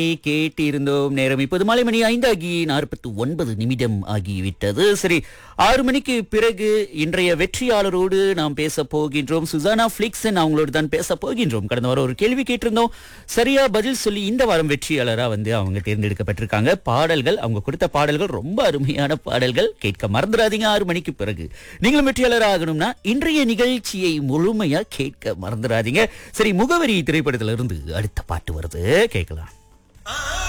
கேட்டிருந்தோம். நேரம் இப்போது மாலை மணி 5:49 ஆகிவிட்டது. சரி, 6 மணிக்கு பிறகு இன்றைய வெற்றியாளரோடு நாம் பேச போகின்றோம். சுசானா பிளிக்சன் அவங்களோடு தான் பேச போகின்றோம். கடந்த வாரம் ஒரு கேள்வி கேட்டிருந்தோம், சரியா பதில் சொல்லி இந்த வாரம் வெற்றியாளரா அவங்க தேர்ந்தெடுக்கப்பட்டிருக்காங்க. பாடல்கள், அவங்க கொடுத்த பாடல்கள் ரொம்ப அருமையான பாடல்கள். கேட்க மறந்துடாதீங்க. 6 மணிக்கு பிறகு நீங்களும் வெற்றியாளர் ஆகணும்னா இன்றைய நிகழ்ச்சியை முழுமையா கேட்க மறந்துடாதீங்க. சரி, முகவரி திரைப்படத்திலிருந்து அடுத்த பாட்டு வருது, கேட்கலாம்.